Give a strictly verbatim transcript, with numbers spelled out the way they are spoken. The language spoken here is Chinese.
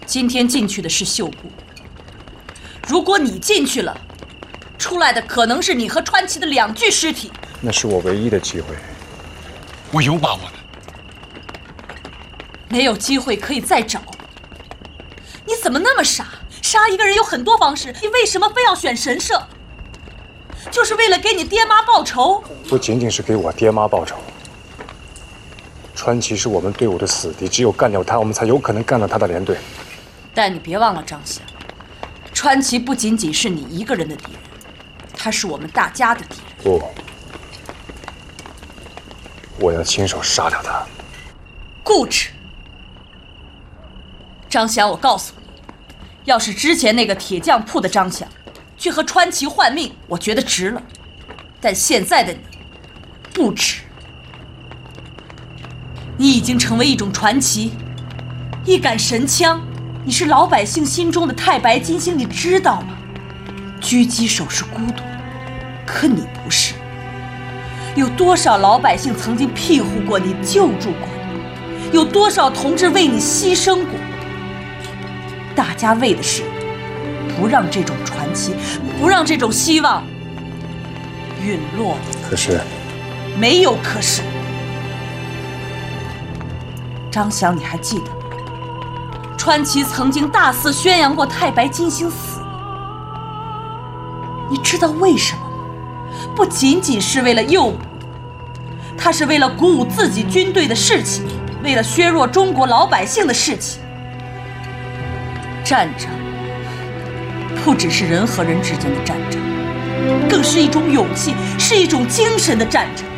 今天进去的是秀部，如果你进去了，出来的可能是你和川崎的两具尸体。 那是我唯一的机会。 我有把握的。 没有机会可以再找。你怎么那么傻？杀一个人有很多方式，你为什么非要选神社？就是为了给你爹妈报仇？ 不仅仅是给我爹妈报仇。川崎是我们队伍的死敌，只有干掉他，我们才有可能干掉他的连队。 但你别忘了，张翔，川崎不仅仅是你一个人的敌人，他是我们大家的敌人。 不，我要亲手杀掉他。 固执。张翔，我告诉你，要是之前那个铁匠铺的张翔去和川崎换命，我觉得值了。但现在的你，不值。你已经成为一种传奇，一杆神枪。你是老百姓心中的太白金星，你知道吗？狙击手是孤独，可你不是。有多少老百姓曾经庇护过你，救助过你？有多少同志为你牺牲过？大家为的是不让这种传奇，不让这种希望陨落。 可是， 没有可是。张翔，你还记得川崎曾经大肆宣扬过太白金星死？你知道为什么吗？不仅仅是为了诱捕，他是为了鼓舞自己军队的士气，为了削弱中国老百姓的士气。战争不只是人和人之间的战争，更是一种勇气，是一种精神的战争。